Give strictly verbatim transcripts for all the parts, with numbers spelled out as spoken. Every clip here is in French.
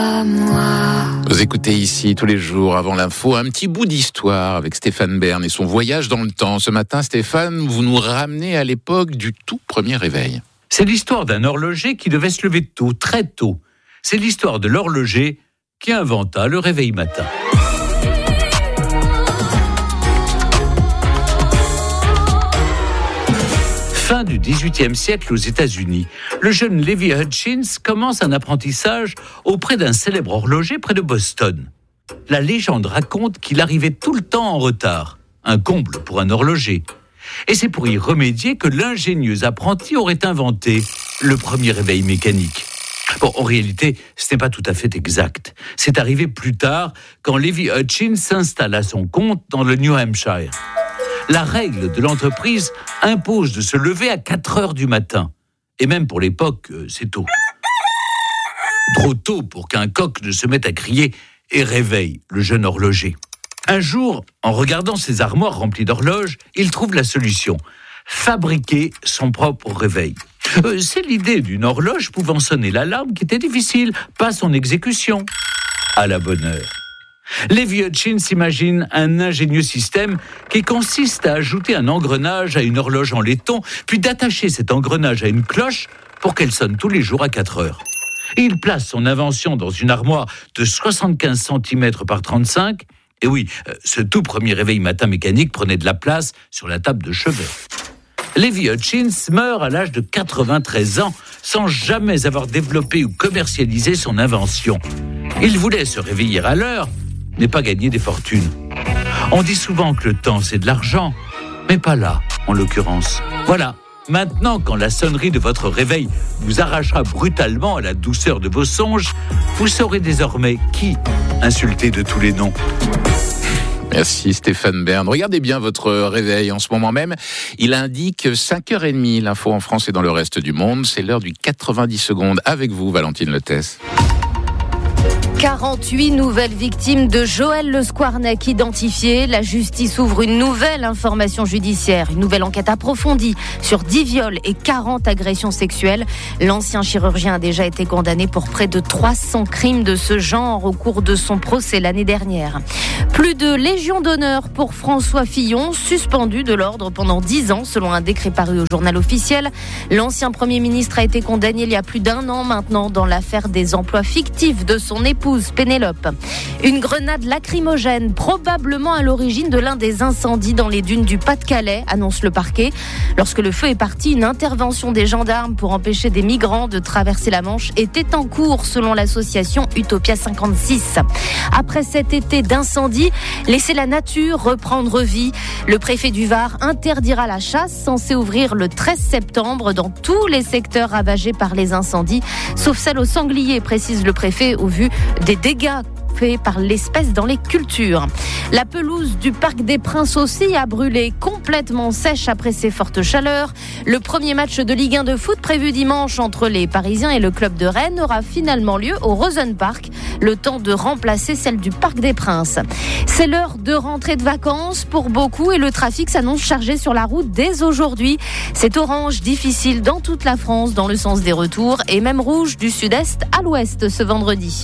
Vous écoutez ici tous les jours avant l'info un petit bout d'histoire avec Stéphane Bern et son voyage dans le temps. Ce matin, Stéphane, vous nous ramenez à l'époque du tout premier réveil. C'est l'histoire d'un horloger qui devait se lever tôt, très tôt. C'est l'histoire de l'horloger qui inventa le réveil matin. Fin du dix-huitième siècle aux États-Unis, le jeune Levi Hutchins commence un apprentissage auprès d'un célèbre horloger près de Boston. La légende raconte qu'il arrivait tout le temps en retard, un comble pour un horloger. Et c'est pour y remédier que l'ingénieux apprenti aurait inventé le premier réveil mécanique. Bon, en réalité, ce n'est pas tout à fait exact. C'est arrivé plus tard, quand Levi Hutchins s'installe à son compte dans le New Hampshire. La règle de l'entreprise impose de se lever à quatre heures du matin. Et même pour l'époque, c'est tôt. Trop tôt pour qu'un coq ne se mette à crier et réveille le jeune horloger. Un jour, en regardant ses armoires remplies d'horloges, il trouve la solution. Fabriquer son propre réveil. Euh, c'est l'idée d'une horloge pouvant sonner l'alarme qui était difficile, pas son exécution. À la bonne heure. Levi Hutchins imagine un ingénieux système qui consiste à ajouter un engrenage à une horloge en laiton, puis d'attacher cet engrenage à une cloche pour qu'elle sonne tous les jours à quatre heures. Et il place son invention dans une armoire de soixante-quinze centimètres par trente-cinq. Et oui, ce tout premier réveil matin mécanique prenait de la place sur la table de chevet. Levi Hutchins meurt à l'âge de quatre-vingt-treize ans sans jamais avoir développé ou commercialisé son invention. Il voulait se réveiller à l'heure, mais pas gagner des fortunes. On dit souvent que le temps c'est de l'argent, mais pas là, en l'occurrence. Voilà, maintenant quand la sonnerie de votre réveil vous arrachera brutalement à la douceur de vos songes, vous saurez désormais qui insulter de tous les noms. Merci Stéphane Bern. Regardez bien votre réveil en ce moment même. Il indique cinq heures trente, l'info en France et dans le reste du monde. C'est l'heure du quatre-vingt-dix secondes avec vous, Valentine Lettès. quarante-huit nouvelles victimes de Joël Le Squarnec identifiées. La justice ouvre une nouvelle information judiciaire, une nouvelle enquête approfondie sur dix viols et quarante agressions sexuelles. L'ancien chirurgien a déjà été condamné pour près de trois cents crimes de ce genre au cours de son procès l'année dernière. Plus de Légion d'honneur pour François Fillon, suspendu de l'ordre pendant dix ans selon un décret paru au journal officiel. L'ancien Premier ministre a été condamné il y a plus d'un an maintenant dans l'affaire des emplois fictifs de son épouse Pénélope. Une grenade lacrymogène, probablement à l'origine de l'un des incendies dans les dunes du Pas-de-Calais, annonce le parquet. Lorsque le feu est parti, une intervention des gendarmes pour empêcher des migrants de traverser la Manche était en cours, selon l'association Utopia cinquante-six. Après cet été d'incendie, laissez la nature reprendre vie. Le préfet du Var interdira la chasse, censée ouvrir le treize septembre dans tous les secteurs ravagés par les incendies, sauf celle au sanglier, précise le préfet, au vu des dégâts faits par l'espèce dans les cultures. La pelouse du Parc des Princes aussi a brûlé, complètement sèche après ces fortes chaleurs. Le premier match de Ligue un de foot prévu dimanche entre les Parisiens et le club de Rennes aura finalement lieu au Rosenpark, le temps de remplacer celle du Parc des Princes. C'est l'heure de rentrée de vacances pour beaucoup et le trafic s'annonce chargé sur la route dès aujourd'hui. C'est orange, difficile dans toute la France dans le sens des retours et même rouge du sud-est à l'ouest ce vendredi.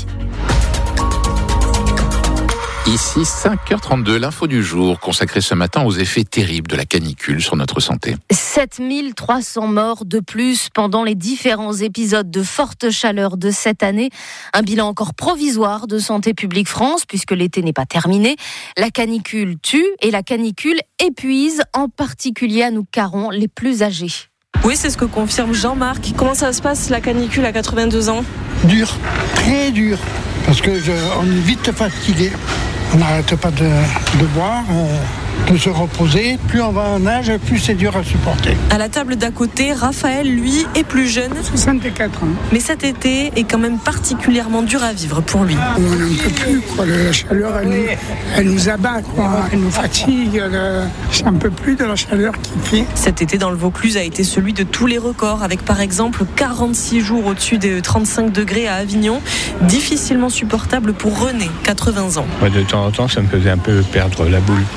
Ici, cinq heures trente-deux, l'info du jour consacrée ce matin aux effets terribles de la canicule sur notre santé. sept mille trois cents morts de plus pendant les différents épisodes de forte chaleur de cette année. Un bilan encore provisoire de Santé publique France, puisque l'été n'est pas terminé. La canicule tue et la canicule épuise, en particulier à nous carons les plus âgés. Oui, c'est ce que confirme Jean-Marc. Comment ça se passe, la canicule à quatre-vingt-deux ans ? Dur, très dur, parce que je, on est vite fatigué. On n'arrête pas de, de boire, euh, de se reposer. Plus on va en âge, plus c'est dur à supporter. À la table d'à côté, Raphaël, lui, est plus jeune. soixante-quatre ans. Mais cet été est quand même particulièrement dur à vivre pour lui. On n'en peut plus, quoi. La chaleur, elle, nous, elle nous abat, quoi. Elle nous fatigue. Elle, j'en peux plus de la chaleur qui fait. Cet été dans le Vaucluse a été celui de tous les records, avec par exemple quarante-six jours au-dessus des trente-cinq degrés à Avignon. Difficilement supportable pour René, quatre-vingts ans. Ouais, de temps en temps, ça me faisait un peu perdre la boule, quoi. On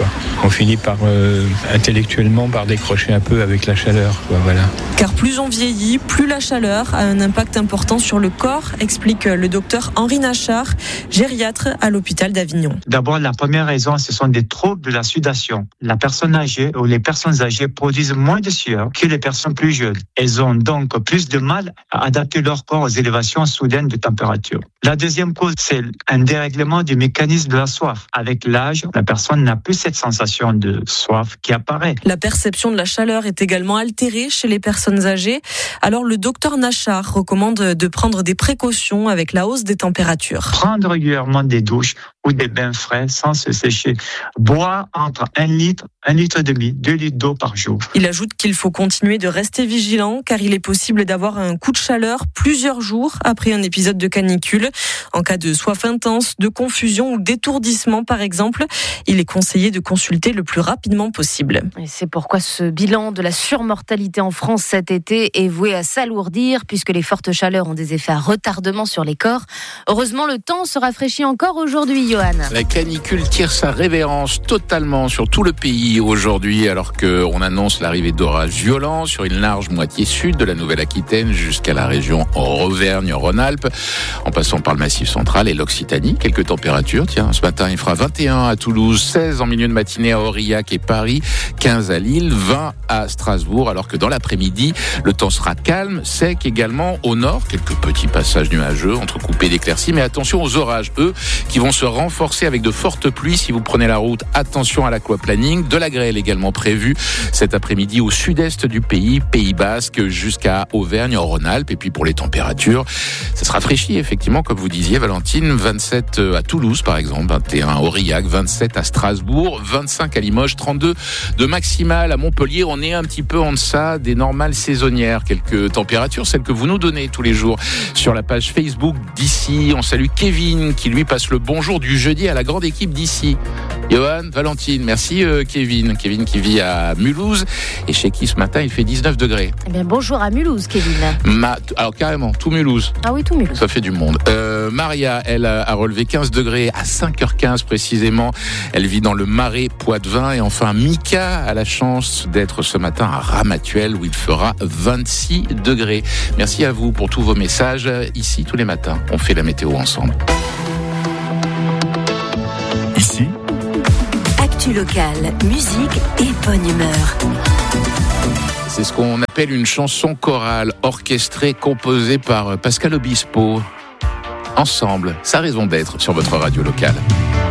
on finit par euh, intellectuellement par décrocher un peu avec la chaleur, quoi, voilà. Car plus on vieillit, plus la chaleur a un impact important sur le corps, explique le docteur Henri Nachard, gériatre à l'hôpital d'Avignon. D'abord, la première raison, ce sont des troubles de la sudation. La personne âgée ou les personnes âgées produisent moins de sueur que les personnes plus jeunes. Elles ont donc plus de mal à adapter leur corps aux élévations soudaines de température. La deuxième cause, c'est un dérèglement du mécanisme de la soif. Avec l'âge, la personne n'a plus cette sensation de soif qui apparaît. La perception de la chaleur est également altérée chez les personnes âgées. Alors le docteur Nachard recommande de prendre des précautions avec la hausse des températures. Prendre régulièrement des douches ou des bains frais sans se sécher. Boire entre un litre, un litre et demi, deux litres d'eau par jour. Il ajoute qu'il faut continuer de rester vigilant car il est possible d'avoir un coup de chaleur plusieurs jours après un épisode de canicule. En cas de soif intense, de confusion ou d'étourdissement par exemple, il est conseillé de consulter le plus rapidement possible. Et c'est pourquoi ce bilan de la surmortalité en France cet été est voué à s'alourdir puisque les fortes chaleurs ont des effets à retardement sur les corps. Heureusement, le temps se rafraîchit encore aujourd'hui, Johan. La canicule tire sa révérence totalement sur tout le pays aujourd'hui, alors qu'on annonce l'arrivée d'orages violents sur une large moitié sud de la Nouvelle-Aquitaine jusqu'à la région Auvergne-Rhône-Alpes, en passant par le Massif central et l'Occitanie. Quelques températures, tiens, ce matin il fera vingt et un à Toulouse, seize en milieu de matinée à Aurillac et Paris, quinze à Lille, vingt à Strasbourg, alors que dans l'après-midi, le temps sera calme, sec également au nord, quelques petits passages nuageux entrecoupés d'éclaircies, mais attention aux orages, eux, qui vont se renforcer avec de fortes pluies. Si vous prenez la route, attention à l'aquaplaning, de la grêle également prévue cet après-midi au sud-est du pays, Pays Basque jusqu'à Auvergne-Rhône-Alpes. Et puis pour les températures, ça se rafraîchit effectivement, comme vous disiez Valentine, vingt-sept à Toulouse par exemple, vingt et un à Aurillac, vingt-sept à Strasbourg, vingt-cinq à Limoges, trente-deux de maximale à Montpellier. On est un petit peu en deçà des normales saisonnières. Quelques températures, celles que vous nous donnez tous les jours sur la page Facebook d'Ici. On salue Kevin qui lui passe le bonjour du jeudi à la grande équipe d'Ici. Johan, Valentine, merci euh, Kevin. Kevin qui vit à Mulhouse et chez qui ce matin il fait dix-neuf degrés. Eh bien, bonjour à Mulhouse, Kevin. Ma... Alors carrément, tout Mulhouse. Ah oui, tout Mulhouse. Ça fait du monde. Euh, Maria, elle a relevé quinze degrés à cinq heures quinze précisément. Elle vit dans le Marais Poitevin. Et enfin, Mika a la chance d'être ce matin à Ramatuelle où il fera vingt-six degrés. Merci à vous pour tous vos messages. Ici, tous les matins, on fait la météo ensemble. Ici, actu locale, musique et bonne humeur. C'est ce qu'on appelle une chanson chorale orchestrée, composée par Pascal Obispo. Ensemble, sa raison d'être sur votre radio locale.